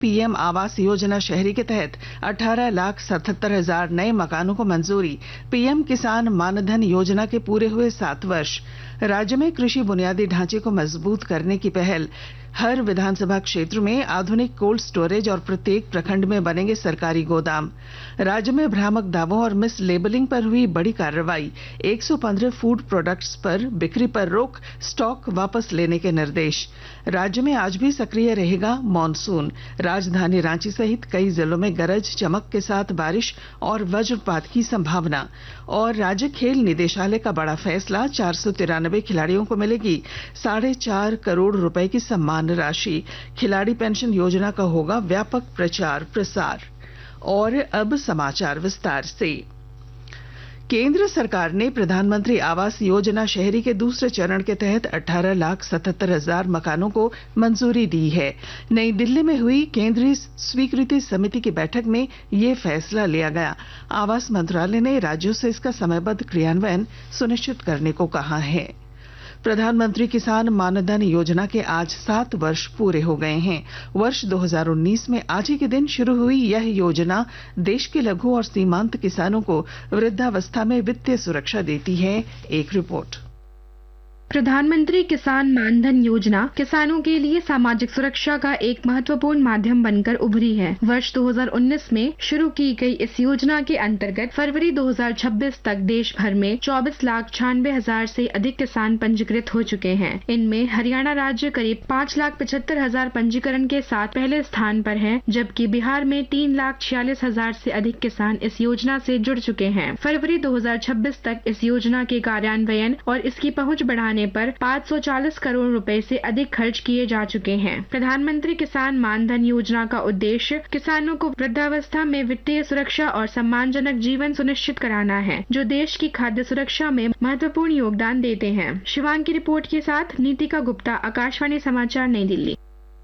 PM Awas Yojana शहरी के तहत 18,77,000 नए मकानों को मंजूरी। पीएम किसान मानधन योजना के पूरे हुए 7 वर्ष। राज्य में कृषि बुनियादी ढांचे को मजबूत करने की पहल। हर विधानसभा क्षेत्र में आधुनिक कोल्ड स्टोरेज और प्रत्येक प्रखंड में बनेंगे सरकारी गोदाम। राज्य में भ्रामक दावों और मिस लेबलिंग पर हुई बड़ी कार्रवाई। 115 फूड प्रोडक्ट्स पर बिक्री पर रोक, स्टॉक वापस लेने के निर्देश। राज्य में आज भी सक्रिय रहेगा मॉनसून। राजधानी रांची सहित कई जिलों में गरज चमक के साथ बारिश और वज्रपात की संभावना। और राज्य खेल निदेशालय का बड़ा फैसला, 493 खिलाड़ियों को मिलेगी 4.5 करोड़ रुपए की सम्मान राशि। खिलाड़ी पेंशन योजना का होगा व्यापक प्रचार प्रसार। और अब समाचार विस्तार से। केंद्र सरकार ने प्रधानमंत्री आवास योजना शहरी के दूसरे चरण के तहत 18,77,000 मकानों को मंजूरी दी है। नई दिल्ली में हुई केंद्रीय स्वीकृति समिति की बैठक में यह फैसला लिया गया। आवास मंत्रालय ने राज्यों से इसका समयबद्ध क्रियान्वयन सुनिश्चित करने को कहा है। प्रधानमंत्री किसान मानधन योजना के आज 7 वर्ष पूरे हो गए हैं। वर्ष 2019 में आज ही के दिन शुरू हुई यह योजना देश के लघु और सीमांत किसानों को वृद्धावस्था में वित्तीय सुरक्षा देती है। एक रिपोर्ट। प्रधानमंत्री किसान मानधन योजना किसानों के लिए सामाजिक सुरक्षा का एक महत्वपूर्ण माध्यम बनकर उभरी है। वर्ष 2019 में शुरू की गई इस योजना के अंतर्गत फरवरी 2026 तक देश भर में 24,96,000 से अधिक किसान पंजीकृत हो चुके हैं। इनमें हरियाणा राज्य करीब 5,75,000 पंजीकरण के साथ पहले स्थान पर है, जबकि बिहार में 3,46,000 से अधिक किसान इस योजना से जुड़ चुके हैं। फरवरी 2026 तक इस योजना के कार्यान्वयन और इसकी पहुंच बढ़ाने पर 540 करोड़ रुपए से अधिक खर्च किए जा चुके हैं। प्रधानमंत्री किसान मानधन योजना का उद्देश्य किसानों को वृद्धावस्था में वित्तीय सुरक्षा और सम्मानजनक जीवन सुनिश्चित कराना है, जो देश की खाद्य सुरक्षा में महत्वपूर्ण योगदान देते हैं। शिवांग की रिपोर्ट के साथ नीतिका गुप्ता, आकाशवाणी समाचार, नई दिल्ली।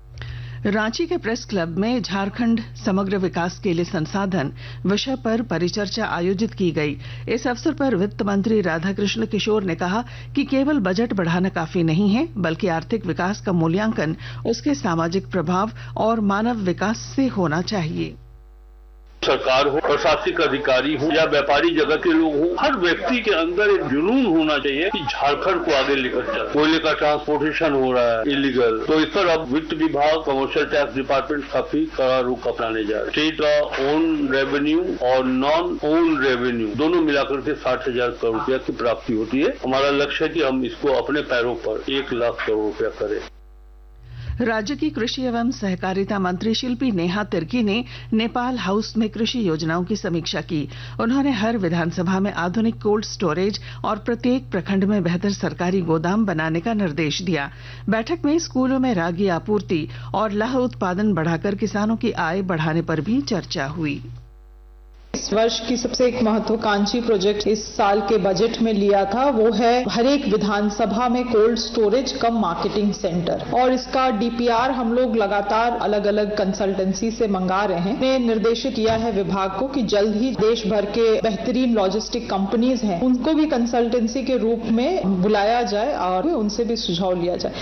रांची के प्रेस क्लब में झारखंड समग्र विकास के लिए संसाधन विषय पर परिचर्चा आयोजित की गई। इस अवसर पर वित्त मंत्री राधाकृष्ण किशोर ने कहा कि केवल बजट बढ़ाना काफी नहीं है, बल्कि आर्थिक विकास का मूल्यांकन उसके सामाजिक प्रभाव और मानव विकास से होना चाहिए। सरकार हो, प्रशासनिक अधिकारी हो या व्यापारी जगत के लोग हो, हर व्यक्ति के अंदर एक जुनून होना चाहिए कि झारखंड को आगे लेकर चले। कोयले का ट्रांसपोर्टेशन हो रहा है इलीगल, तो इस पर अब वित्त विभाग, कमर्शियल टैक्स डिपार्टमेंट काफी कड़ा रुख अपनाने जा रहे हैं। स्टेट का ओन रेवेन्यू और नॉन ओन रेवेन्यू दोनों मिलाकर के 60,000 करोड़ रुपया की प्राप्ति होती है। हमारा लक्ष्य है कि हम इसको अपने पैरों पर 1 लाख करोड़ रुपया करें। राज्य की कृषि एवं सहकारिता मंत्री शिल्पी नेहा तिर्की ने नेपाल हाउस में कृषि योजनाओं की समीक्षा की। उन्होंने हर विधानसभा में आधुनिक कोल्ड स्टोरेज और प्रत्येक प्रखंड में बेहतर सरकारी गोदाम बनाने का निर्देश दिया। बैठक में स्कूलों में रागी आपूर्ति और लाह उत्पादन बढ़ाकर किसानों की आय बढ़ाने पर भी चर्चा हुई। इस वर्ष की सबसे एक महत्वाकांक्षी प्रोजेक्ट इस साल के बजट में लिया था, वो है हर एक विधानसभा में कोल्ड स्टोरेज कम मार्केटिंग सेंटर, और इसका डीपीआर हम लोग लगातार अलग अलग कंसल्टेंसी से मंगा रहे हैं। ने निर्देशित किया है विभाग को कि जल्द ही देश भर के बेहतरीन लॉजिस्टिक कंपनीज हैं, उनको भी कंसल्टेंसी के रूप में बुलाया जाए और उनसे भी सुझाव लिया जाए।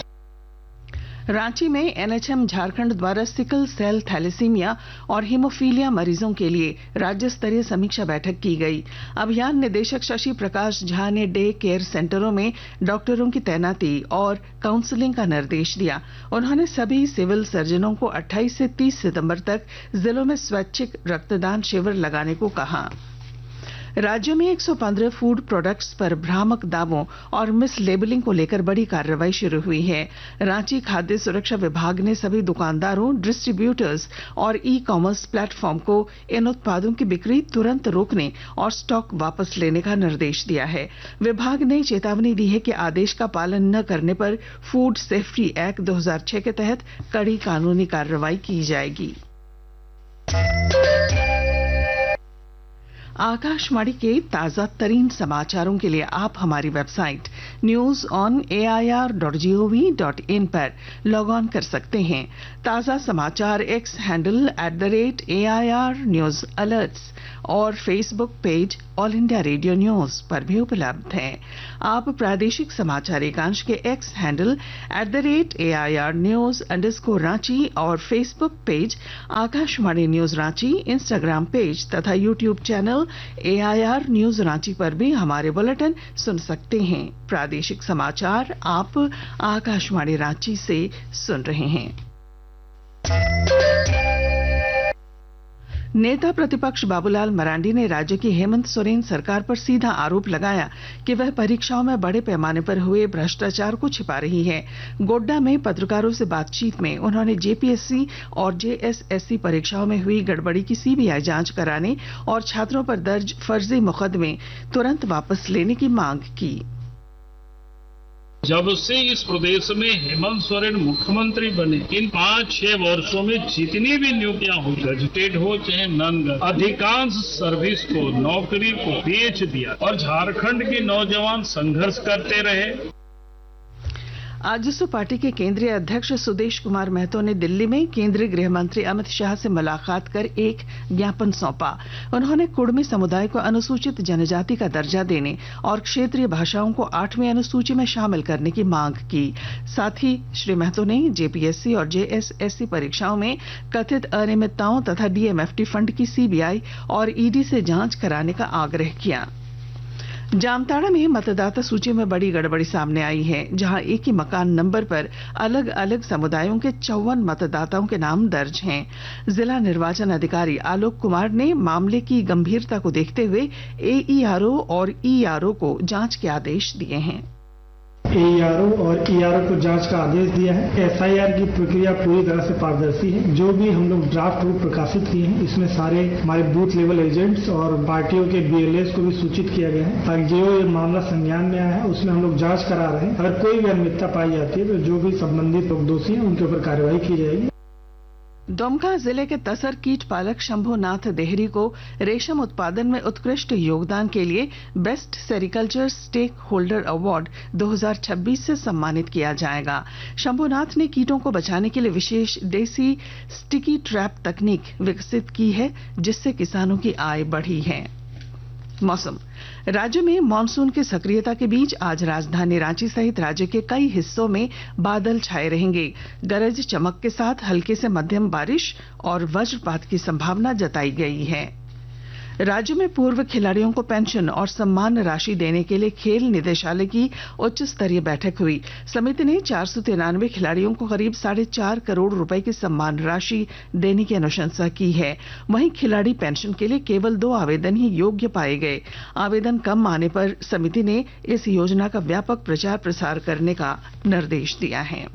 रांची में एनएचएम झारखंड द्वारा सिकल सेल थैलेसीमिया और हीमोफीलिया मरीजों के लिए राज्य स्तरीय समीक्षा बैठक की गई। अभियान निदेशक शशि प्रकाश झा ने डे केयर सेंटरों में डॉक्टरों की तैनाती और काउंसलिंग का निर्देश दिया। उन्होंने सभी सिविल सर्जनों को 28 से 30 सितंबर तक जिलों में स्वैच्छिक रक्तदान शिविर लगाने को कहा। राज्य में 115 फूड प्रोडक्ट्स पर भ्रामक दावों और मिस लेबलिंग को लेकर बड़ी कार्रवाई शुरू हुई है। रांची खाद्य सुरक्षा विभाग ने सभी दुकानदारों, डिस्ट्रीब्यूटर्स और ई कॉमर्स प्लेटफॉर्म को इन उत्पादों की बिक्री तुरंत रोकने और स्टॉक वापस लेने का निर्देश दिया है। विभाग ने चेतावनी दी है कि आदेश का पालन न करने पर फूड सेफ्टी एक्ट 2006 के तहत कड़ी कानूनी कार्रवाई की जाएगी। आकाशवाणी के ताजा तरीन समाचारों के लिए आप हमारी वेबसाइट newsonair.gov.in पर लॉग ऑन कर सकते हैं। ताजा समाचार x handle @AIR News Alerts और Facebook page all India radio news पर भी उपलब्ध हैं। आप प्रादेशिक समाचार एकांश के एक्स हैंडल @AIRnews_रांची और Facebook page Akashvani news Ranchi, Instagram page तथा YouTube channel AIR news Ranchi पर भी हमारे बुलेटिन सुन सकते हैं। प्रादेशिक समाचार आप आकाशवाणी रांची से सुन रहे हैं। नेता प्रतिपक्ष बाबूलाल मरांडी ने राज्य की हेमंत सोरेन सरकार पर सीधा आरोप लगाया कि वह परीक्षाओं में बड़े पैमाने पर हुए भ्रष्टाचार को छिपा रही है। गोड्डा में पत्रकारों से बातचीत में उन्होंने जेपीएससी और जेएसएससी परीक्षाओं में हुई गड़बड़ी की सीबीआई जांच कराने और छात्रों पर दर्ज फर्जी मुकदमे तुरंत वापस लेने की मांग की। जब से इस प्रदेश में हेमंत सोरेन मुख्यमंत्री बने, इन 5-6 वर्षों में जितनी भी नियुक्तियां हुई, गजेटेड हो चाहे नॉन गजेटेड, अधिकांश सर्विस को, नौकरी को बेच दिया और झारखंड के नौजवान संघर्ष करते रहे। आजसू पार्टी के केंद्रीय अध्यक्ष सुदेश कुमार महतो ने दिल्ली में केंद्रीय गृह मंत्री अमित शाह से मुलाकात कर एक ज्ञापन सौंपा। उन्होंने कुड़मी समुदाय को अनुसूचित जनजाति का दर्जा देने और क्षेत्रीय भाषाओं को 8वीं अनुसूची में शामिल करने की मांग की। साथ ही श्री महतो ने जेपीएससी और जेएसएससी परीक्षाओं में कथित अनियमितताओं तथा डीएमएफटी फंड की सीबीआई और ईडी से जांच कराने का आग्रह किया। जामताड़ा में मतदाता सूची में बड़ी गड़बड़ी सामने आई है, जहां एक ही मकान नंबर पर अलग अलग समुदायों के 54 मतदाताओं के नाम दर्ज हैं। जिला निर्वाचन अधिकारी आलोक कुमार ने मामले की गंभीरता को देखते हुए एईआरओ और ईआरओ को जांच के आदेश दिए हैं। एईआरओ और ईआरओ को जांच का आदेश दिया है। एसआईआर की प्रक्रिया पूरी तरह से पारदर्शी है। जो भी हम लोग ड्राफ्ट रूप प्रकाशित किए हैं, इसमें सारे हमारे बूथ लेवल एजेंट्स और पार्टियों के बीएलएस को भी सूचित किया गया है, ताकि जो ये मामला संज्ञान में आया है उसमें हम लोग जांच करा रहे हैं। अगर कोई भी अनियमितता पाई जाती है तो जो भी संबंधित लोग दोषी हैं उनके ऊपर कार्रवाई की जाएगी। दुमका जिले के तसर कीट पालक शंभुनाथ देहरी को रेशम उत्पादन में उत्कृष्ट योगदान के लिए best sericulture stake holder award 2026 से सम्मानित किया जाएगा। शंभुनाथ ने कीटों को बचाने के लिए विशेष देसी स्टिकी ट्रैप तकनीक विकसित की है, जिससे किसानों की आय बढ़ी है। मौसम। राज्य में मानसून की सक्रियता के बीच आज राजधानी रांची सहित राज्य के कई हिस्सों में बादल छाए रहेंगे। गरज चमक के साथ हल्के से मध्यम बारिश और वज्रपात की संभावना जताई गई है। राज्य में पूर्व खिलाड़ियों को पेंशन और सम्मान राशि देने के लिए खेल निदेशालय की उच्च स्तरीय बैठक हुई। समिति ने 493 खिलाड़ियों को करीब 4.5 करोड़ रुपए की सम्मान राशि देने की अनुशंसा की है। वहीं खिलाड़ी पेंशन के लिए केवल 2 आवेदन ही योग्य पाए गए। आवेदन कम आने पर समिति ने इस योजना का व्यापक प्रचार प्रसार करने का निर्देश दिया है।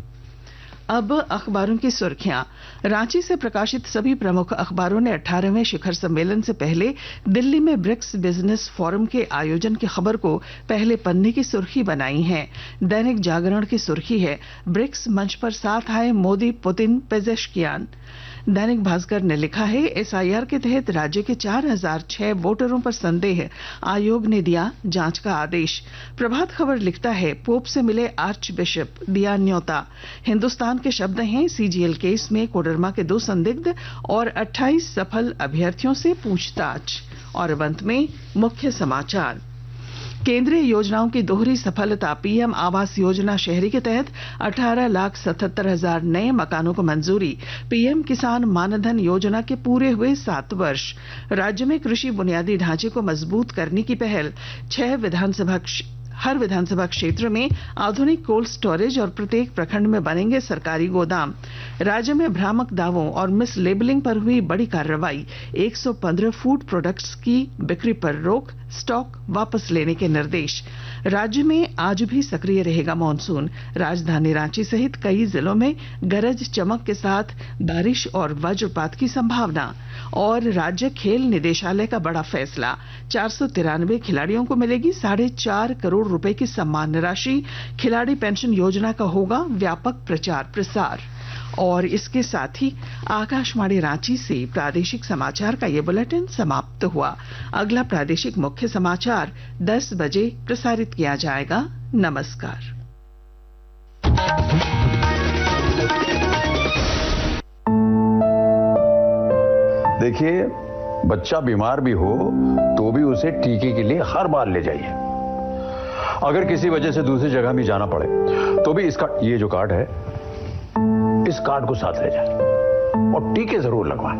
अब अखबारों की सुर्खियां। रांची से प्रकाशित सभी प्रमुख अखबारों ने 18वें शिखर सम्मेलन से पहले दिल्ली में ब्रिक्स बिजनेस फोरम के आयोजन की खबर को पहले पन्ने की सुर्खी बनाई है। दैनिक जागरण की सुर्खी है, ब्रिक्स मंच पर साथ आए मोदी, पुतिन, पेजेश्कियान। दैनिक भास्कर ने लिखा है, एसआईआर के तहत राज्य के 4006 वोटरों पर संदेह, आयोग ने दिया जांच का आदेश। प्रभात खबर लिखता है, पोप से मिले आर्च बिशप, दिया न्योता। हिंदुस्तान के शब्द हैं, सीजीएल केस में कोडरमा के 2 संदिग्ध और 28 सफल अभ्यर्थियों से पूछताछ। और अब अंत में मुख्य समाचार। केंद्रीय योजनाओं की दोहरी सफलता। पीएम आवास योजना शहरी के तहत 18,77,000 नए मकानों को मंजूरी। पीएम किसान मानधन योजना के पूरे हुए 7 वर्ष। राज्य में कृषि बुनियादी ढांचे को मजबूत करने की पहल। हर विधानसभा क्षेत्र में आधुनिक कोल्ड स्टोरेज और प्रत्येक प्रखंड में बनेंगे सरकारी गोदाम। राज्य में भ्रामक दावों और मिस लेबलिंग पर हुई बड़ी कार्रवाई। 115 फूड प्रोडक्ट्स की बिक्री पर रोक, स्टॉक वापस लेने के निर्देश। राज्य में आज भी सक्रिय रहेगा मॉनसून। राजधानी रांची सहित कई जिलों में गरज चमक के साथ बारिश और वज्रपात की संभावना। और राज्य खेल निदेशालय का बड़ा फैसला, 493 खिलाड़ियों को मिलेगी 4.5 करोड़ रुपए की सम्मान राशि। खिलाड़ी पेंशन योजना का होगा व्यापक प्रचार प्रसार। और इसके साथ ही आकाशवाणी रांची से प्रादेशिक समाचार का ये बुलेटिन समाप्त हुआ। अगला प्रादेशिक मुख्य समाचार 10 बजे प्रसारित किया जाएगा। नमस्कार। देखिए, बच्चा बीमार भी हो तो भी उसे टीके के लिए हर बार ले जाइए। अगर किसी वजह से दूसरी जगह भी जाना पड़े तो भी इसका ये जो कार्ड है, इस कार्ड को साथ ले जाए और टीके जरूर लगवाएं।